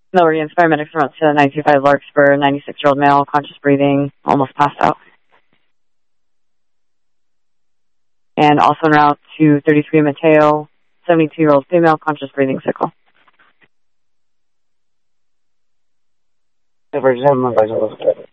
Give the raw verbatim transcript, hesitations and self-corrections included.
No, we're getting paramedics around to nine two five Larkspur, ninety-six-year-old male, conscious breathing, almost passed out. And also en route to thirty-three Mateo, seventy-two-year-old female, conscious breathing, sickle. For example,